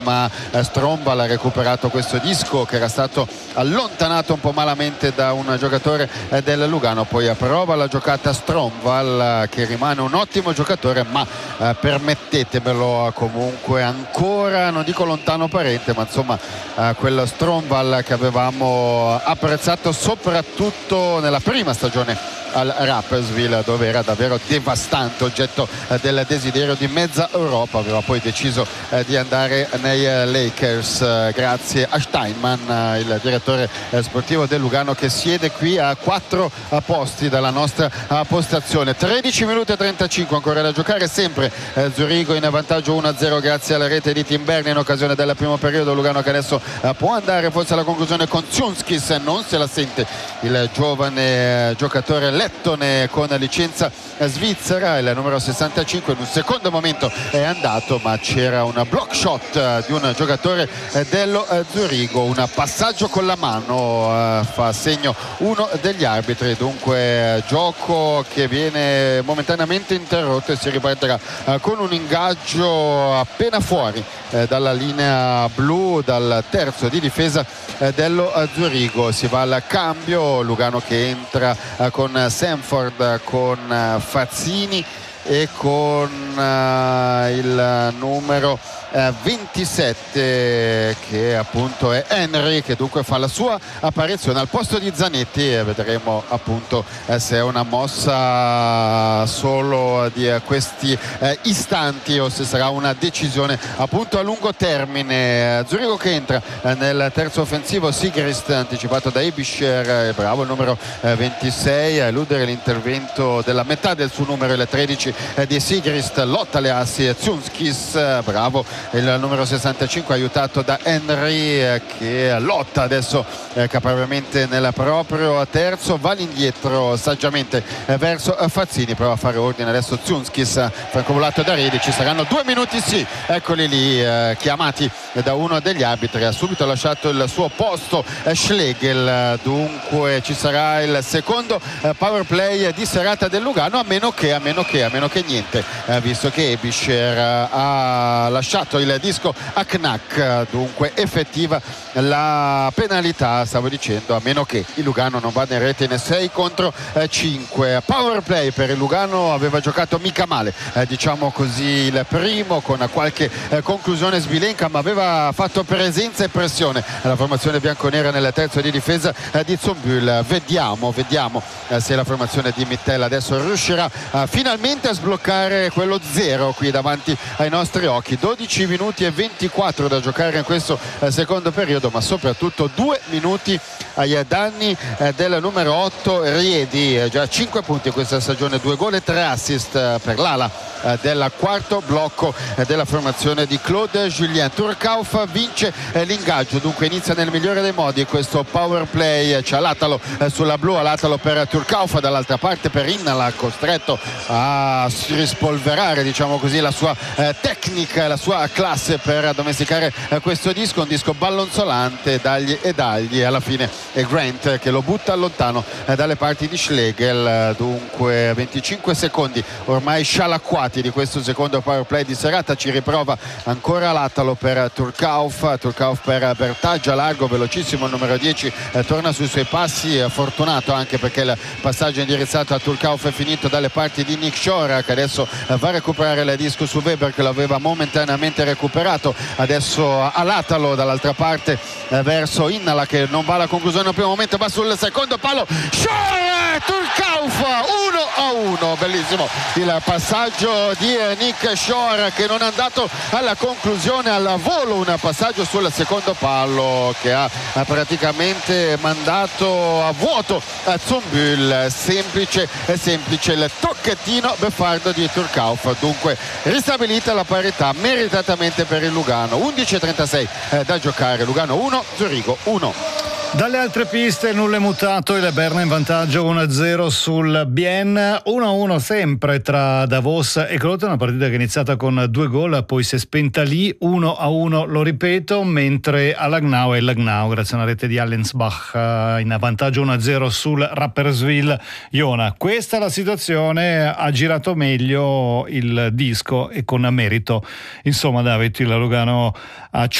ma Stromval ha recuperato questo disco che era stato allontanato un po' malamente da un giocatore del Lugano. Poi prova la giocata Stromval, che rimane un ottimo giocatore, ma permettetemelo, comunque ancora, non dico lontano parente, ma insomma quel Stromval che avevamo apprezzato soprattutto nella prima stagione al Rapperswil, dove era davvero devastante, oggetto del desiderio di mezza Europa. Aveva poi deciso di andare nei Lakers grazie a Steinman, il direttore sportivo del Lugano, che siede qui a 4 posti dalla nostra postazione. 13 minuti e 35 ancora da giocare, sempre Zurigo in vantaggio 1-0 grazie alla rete di Timberni in occasione del primo periodo. Lugano che adesso può andare forse alla conclusione con Zunskis, non se la sente il giovane giocatore lettone con licenza svizzera, il numero 65. In un secondo momento è andato, ma c'era un block shot di un giocatore dello Zurigo, un passaggio con la mano, fa segno uno degli arbitri. Dunque gioco che viene momentaneamente interrotto e si riprenderà con un ingaggio appena fuori dalla linea blu dal terzo di difesa dello Zurigo. Si va al cambio, Lugano che entra con Sanford, con Fazzini e con il numero 27 che appunto è Henry, che dunque fa la sua apparizione al posto di Zanetti, e vedremo appunto se è una mossa solo di questi istanti o se sarà una decisione appunto a lungo termine. Zurigo che entra nel terzo offensivo, Sigrist anticipato da Ebischer, bravo il numero 26 a eludere l'intervento della metà del suo numero, il 13 di Sigrist, lotta le assi Zunskis, bravo il numero 65 aiutato da Henry, che lotta adesso caparbiamente nel proprio terzo, va all'indietro saggiamente verso Fazzini, prova a fare ordine adesso Zunskis, francovollato da Redi. Ci saranno 2 minuti, sì, eccoli lì, chiamati da uno degli arbitri. Ha subito lasciato il suo posto Schlegel, dunque ci sarà il secondo power play di serata del Lugano, a meno che niente, visto che Ebischer ha lasciato il disco a Knack, dunque effettiva la penalità, stavo dicendo, a meno che il Lugano non vada in rete in 6-5. Power play per il Lugano, aveva giocato mica male, diciamo così, il primo, con qualche conclusione sbilenca, ma aveva fatto presenza e pressione alla formazione bianconera nel terzo di difesa di Zumbühl. Vediamo se la formazione di Mittel adesso riuscirà finalmente a sbloccare quello 0 qui davanti ai nostri occhi. 12 minuti e 24 da giocare in questo secondo periodo, ma soprattutto 2 minuti ai danni del numero 8 Riedi, già 5 punti in questa stagione, 2 gol e 3 assist per l'ala del quarto blocco della formazione di Claude Julien. Turcauf vince l'ingaggio, dunque inizia nel migliore dei modi questo power play. C'è Alatalo sulla blu, Alatalo per Turcauf, dall'altra parte per Innala, costretto a rispolverare, diciamo così, la sua tecnica, la sua classe per addomesticare questo disco, un disco ballonzolante, dagli e dagli, alla fine è Grant che lo butta lontano dalle parti di Schlegel. Dunque 25 secondi ormai scialacquati di questo secondo power play di serata. Ci riprova ancora Latalo per Turcauf per Bertaggia, largo, velocissimo il numero 10, torna sui suoi passi, fortunato anche perché il passaggio indirizzato a Turcauf è finito dalle parti di Nick Shore, che adesso va a recuperare il disco su Weber, che l'aveva momentaneamente recuperato. Adesso Alatalo dall'altra parte verso Innala, che non va alla conclusione al primo momento, va sul secondo palo. Shore, Turcauf 1-1, bellissimo il passaggio di Nick Shore, che non è andato alla conclusione, al volo, un passaggio sul secondo palo che ha praticamente mandato a vuoto a Zumbühl. Semplice il tocchettino beffardo di Turcauf. Dunque ristabilita la parità meritatamente per il Lugano. 11:36 da giocare, Lugano 1, Zurigo 1. Dalle altre piste nulla è mutato, il Berna in vantaggio 1-0 sul Bien, 1-1 sempre tra Davos e Crotone, una partita che è iniziata con 2 gol, poi si è spenta lì, 1-1 lo ripeto, mentre a Langnau è Langnau grazie a una rete di Allensbach in vantaggio 1-0 sul Rapperswil Jona. Questa è la situazione, ha girato meglio il disco e con merito, insomma David, il Lugano ha